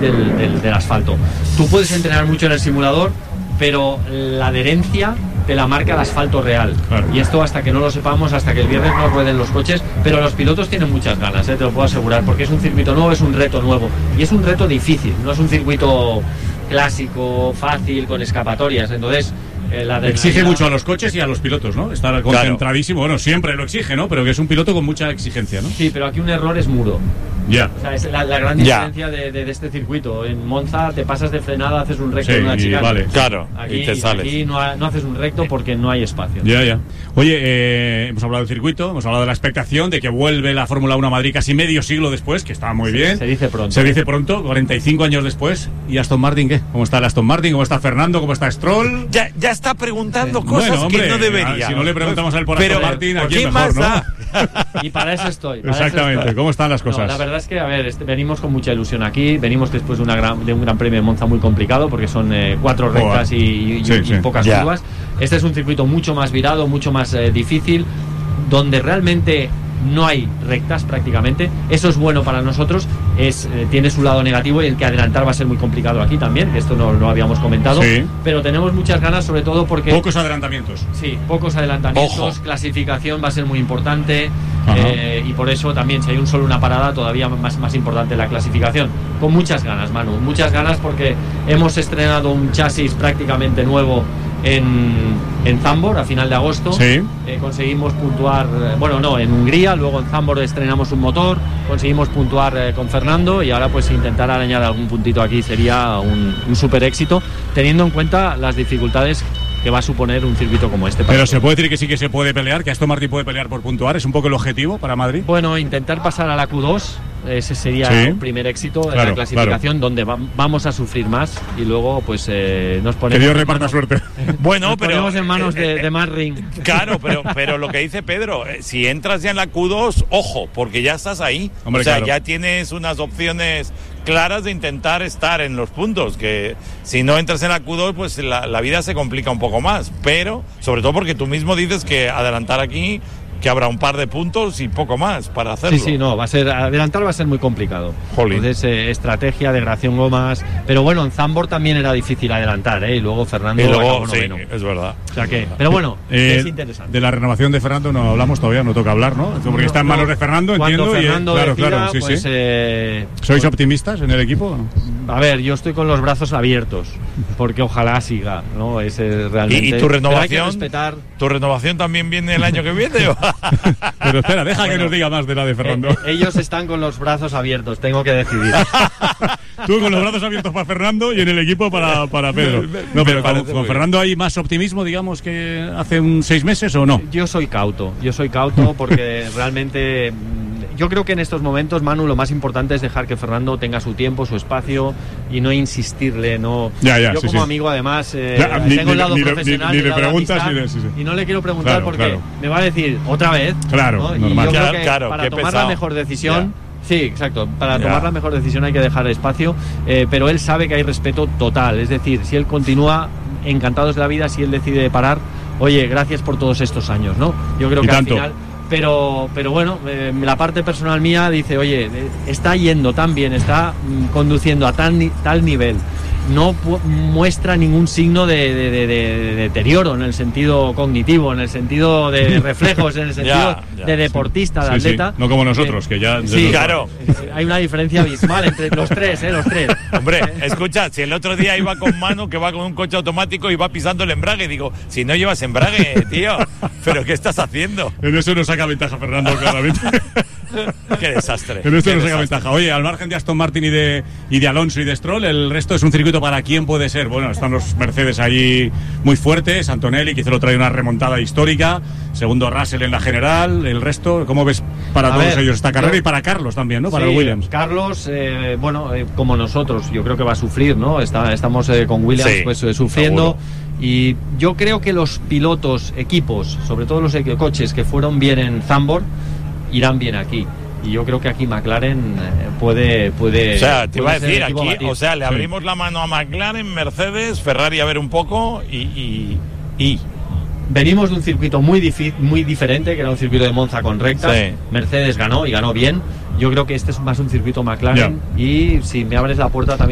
del asfalto. Tú puedes entrenar mucho en el simulador, pero la adherencia te la marca el asfalto real. Claro. Y esto hasta que no lo sepamos, hasta que el viernes no rueden los coches, pero los pilotos tienen muchas ganas, te lo puedo asegurar, porque es un circuito nuevo, es un reto nuevo, y es un reto difícil, no es un circuito clásico, fácil, con escapatorias. Entonces exige mucho a los coches y a los pilotos, ¿no? Estar concentradísimo, bueno, siempre lo exige, ¿no? Pero que es un piloto con mucha exigencia, ¿no? Sí, pero aquí un error es muro. Ya. O sea, es la gran diferencia de este circuito. En Monza te pasas de frenada, haces un recto en una chica. Vale. Claro, aquí, y te sales. Aquí no haces un recto porque no hay espacio. Ya. Oye, hemos hablado del circuito, hemos hablado de la expectación de que vuelve la Fórmula 1 a Madrid casi medio siglo después, que está muy bien. Se dice pronto. Se dice pronto, 45 años después. ¿Y Aston Martin qué? ¿Cómo está el Aston Martin? ¿Cómo está Fernando? ¿Cómo está Stroll? Ya está preguntando cosas que no debería. Si no le preguntamos a él por Aston Martin, ¿a quién mejor, no? Y para eso estoy. Exactamente. ¿Cómo están las cosas? No, la verdad es que, a ver, venimos con mucha ilusión aquí. Venimos después de un gran premio de Monza muy complicado, porque son 4 rectas y pocas curvas. Este es un circuito mucho más virado, mucho más difícil, donde realmente no hay rectas prácticamente. Eso es bueno para nosotros, tiene su lado negativo, y el que adelantar va a ser muy complicado aquí también, que esto no lo habíamos comentado, pero tenemos muchas ganas, sobre todo porque pocos adelantamientos. Sí, pocos adelantamientos. Clasificación va a ser muy importante, y por eso también, si hay solo una parada, todavía más importante la clasificación. Con muchas ganas, Manu, muchas ganas, porque hemos estrenado un chasis prácticamente nuevo en Zandvoort a final de agosto. Conseguimos puntuar, en Hungría, luego en Zandvoort estrenamos un motor, conseguimos puntuar con Fernando, y ahora pues intentar arañar algún puntito aquí sería un súper éxito, teniendo en cuenta las dificultades que va a suponer un circuito como este. Pero se puede decir que sí que se puede pelear, que Aston Martin puede pelear por puntuar, es un poco el objetivo para Madrid. Bueno, intentar pasar a la Q2, ese sería un primer éxito en la clasificación, donde vamos a sufrir más, y luego pues nos ponemos... Que Dios reparta suerte. Bueno, pero ponemos en manos de Matt Ring. Claro, pero lo que dice Pedro, si entras ya en la Q2, ojo, porque ya estás ahí. Hombre, ya tienes unas opciones claras de intentar estar en los puntos, que si no entras en la Q2, pues la vida se complica un poco más, pero sobre todo porque tú mismo dices que adelantar aquí, que habrá un par de puntos y poco más para hacerlo. Sí, no, adelantar va a ser muy complicado. Entonces, estrategia, degradación gomas, pero bueno, en Zandvoort también era difícil adelantar, y luego Fernando acabó noveno. Es verdad. O sea que, pero bueno, es interesante. De la renovación de Fernando no hablamos todavía, no toca hablar, ¿no? Porque está en manos de Fernando, entiendo. Cuando Fernando decida, pues, ¿sois optimistas en el equipo? A ver, yo estoy con los brazos abiertos, porque ojalá siga, ¿no? Es realmente... ¿Y tu renovación? Hay que respetar. ¿Tu renovación también viene el año que viene? Pero espera, deja que nos diga más de la de Fernando. Ellos están con los brazos abiertos, tengo que decidir. Tú con los brazos abiertos para Fernando y en el equipo para Pedro. No, pero con Fernando hay más optimismo, digamos, que hace 6 meses, ¿o no? Yo soy cauto porque realmente... Yo creo que en estos momentos, Manu, lo más importante es dejar que Fernando tenga su tiempo, su espacio, y no insistirle, no. Yo como amigo, además, tengo el lado profesional ni le preguntas y no le quiero preguntar porque me va a decir otra vez. Claro, ¿no? normal. Y yo creo que para tomar la mejor decisión. Sí, exacto. Para tomar la mejor decisión hay que dejar espacio, pero él sabe que hay respeto total. Es decir, si él continúa, encantados de la vida. Si él decide parar, oye, gracias por todos estos años, ¿no? Yo creo que al final... Pero bueno, la parte personal mía dice, oye, está yendo tan bien, está conduciendo a tal nivel, no muestra ningún signo de deterioro en el sentido cognitivo, en el sentido de reflejos, en el sentido de deportista, de atleta. Sí. No como nosotros, que ya... Sí, claro. Hay una diferencia abismal entre los tres. Hombre, escucha, si el otro día iba con Manu, que va con un coche automático y va pisando el embrague, digo, si no llevas embrague, tío, ¿pero qué estás haciendo? En eso no saca ventaja Fernando, claramente. Qué desastre. En esto no saca ventaja. Oye, al margen de Aston Martin y de Alonso y de Stroll, el resto es un circuito para quién puede ser. Bueno, están los Mercedes ahí muy fuertes, Antonelli, que se lo trae una remontada histórica, segundo Russell en la general, el resto, ¿cómo ves para todos ellos esta carrera? Y para Carlos también, ¿no? Para el Williams. Carlos, como nosotros, yo creo que va a sufrir, ¿no? Estamos con Williams sufriendo. Seguro. Y yo creo que los pilotos, equipos, sobre todo los coches que fueron bien en Zandvoort, irán bien aquí. Y yo creo que aquí McLaren puede o sea, te iba a decir, aquí, o sea, le abrimos la mano a McLaren, Mercedes, Ferrari a ver un poco y... Venimos de un circuito muy diferente, que era un circuito de Monza con rectas. Mercedes ganó y ganó bien. Yo creo que este es más un circuito McLaren. Y si me abres la puerta también